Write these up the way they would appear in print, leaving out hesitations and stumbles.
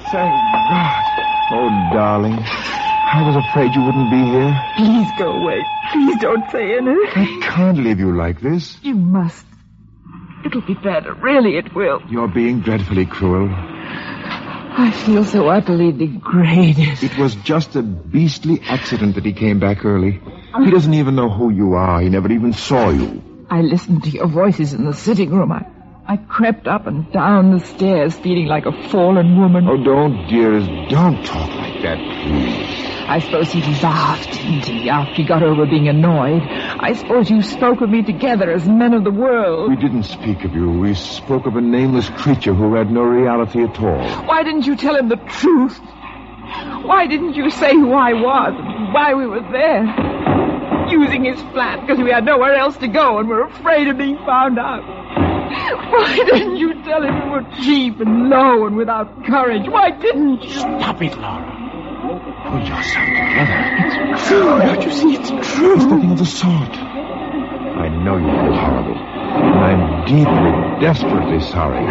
Thank God. Oh, darling. I was afraid you wouldn't be here. Please go away. Please don't say anything. I can't leave you like this. You must. It'll be better. Really, it will. You're being dreadfully cruel. I feel so utterly degraded. It was just a beastly accident that he came back early. He doesn't even know who you are. He never even saw you. I listened to your voices in the sitting room. I crept up and down the stairs, feeling like a fallen woman. Oh, don't, dearest. Don't talk like that, please. I suppose he laughed, didn't he, after he got over being annoyed. I suppose you spoke of me together as men of the world. We didn't speak of you. We spoke of a nameless creature who had no reality at all. Why didn't you tell him the truth? Why didn't you say who I was and why we were there? Using his flat because we had nowhere else to go and were afraid of being found out. Why didn't you tell him we were cheap and low and without courage? Why didn't you? Stop it, Laura. Pull yourself together. It's true. Don't you see? It's true. It's nothing of the sort. I know you feel horrible. And I'm deeply, desperately sorry.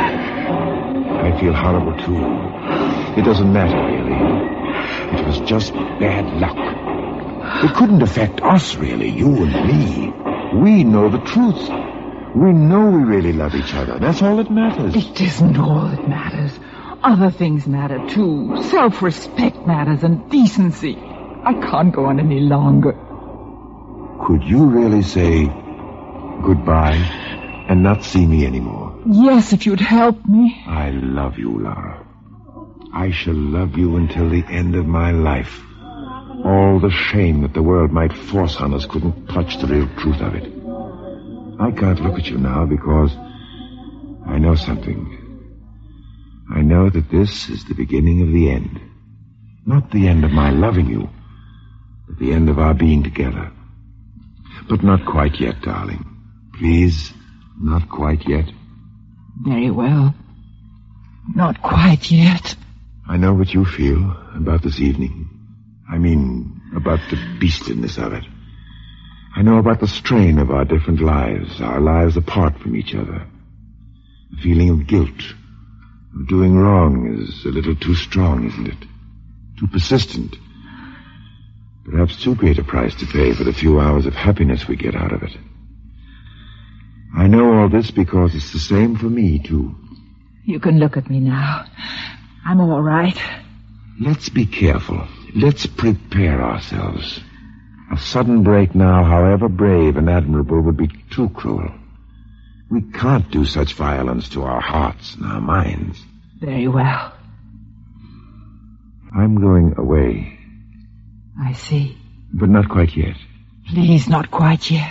I feel horrible, too. It doesn't matter, really. It was just bad luck. It couldn't affect us, really, you and me. We know the truth. We know we really love each other. That's all that matters. It isn't all that matters. Other things matter, too. Self-respect matters and decency. I can't go on any longer. Could you really say goodbye and not see me anymore? Yes, if you'd help me. I love you, Laura. I shall love you until the end of my life. All the shame that the world might force on us couldn't touch the real truth of it. I can't look at you now because I know something. I know that this is the beginning of the end. Not the end of my loving you, but the end of our being together. But not quite yet, darling. Please, not quite yet. Very well. Not quite yet. I know what you feel about this evening. I mean, about the beastliness of it. I know about the strain of our different lives, our lives apart from each other. The feeling of guilt, of doing wrong is a little too strong, isn't it? Too persistent. Perhaps too great a price to pay for the few hours of happiness we get out of it. I know all this because it's the same for me, too. You can look at me now. I'm all right. Let's be careful. Let's prepare ourselves. A sudden break now, however brave and admirable, would be too cruel. We can't do such violence to our hearts and our minds. Very well. I'm going away. I see. But not quite yet. Please, not quite yet.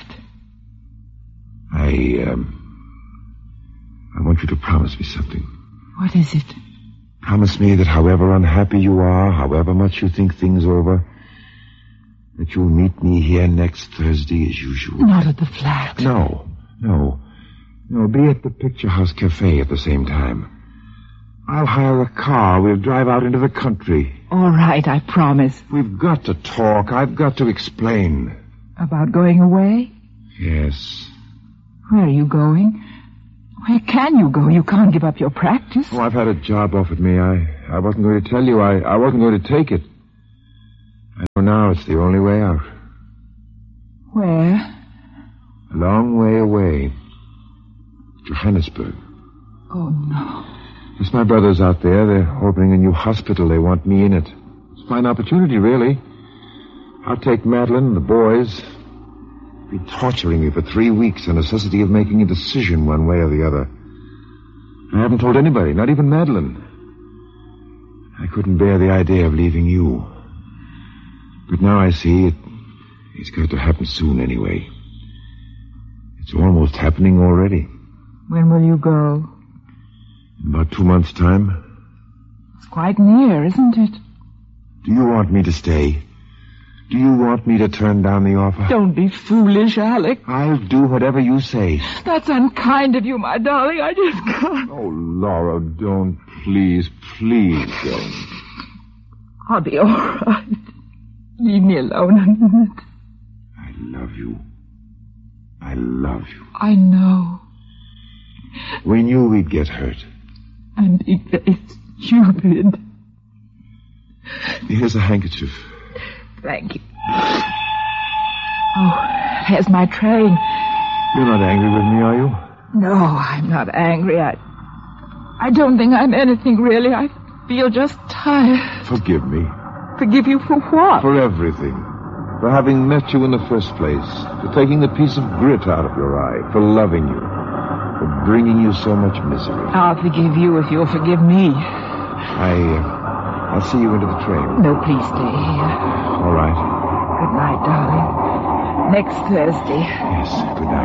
I want you to promise me something. What is it? Promise me that however unhappy you are, however much you think things over, that you'll meet me here next Thursday as usual. Not at the flat. No. Be at the Picture House Cafe at the same time. I'll hire a car. We'll drive out into the country. All right, I promise. We've got to talk. I've got to explain. About going away? Yes. Where are you going? Where can you go? You can't give up your practice. Oh, I've had a job offered me. I wasn't going to tell you. I wasn't going to take it. I know now it's the only way out. Where? A long way away. Johannesburg. Oh, no. Yes, my brother's out there. They're opening a new hospital. They want me in it. It's a fine opportunity, really. I'll take Madeline and the boys. They've been torturing me for 3 weeks, the necessity of making a decision one way or the other. I haven't told anybody, not even Madeline. I couldn't bear the idea of leaving you. But now I see it's got to happen soon anyway. It's almost happening already. When will you go? In about 2 months' time. It's quite near, isn't it? Do you want me to stay? Do you want me to turn down the offer? Don't be foolish, Alec. I'll do whatever you say. That's unkind of you, my darling. I just can't. Oh, Laura, don't. Please don't. I'll be all right. Leave me alone a minute. I love you. I love you. I know. We knew we'd get hurt. And be very stupid. Here's a handkerchief. Thank you. Oh, there's my train. You're not angry with me, are you? No, I'm not angry. I don't think I'm anything, really. I feel just tired. Forgive me. Forgive you for what? For everything. For having met you in the first place. For taking the piece of grit out of your eye. For loving you. For bringing you so much misery. I'll forgive you if you'll forgive me. I'll see you into the train. No, please stay here. All right. Good night, darling. Next Thursday. Yes, good night.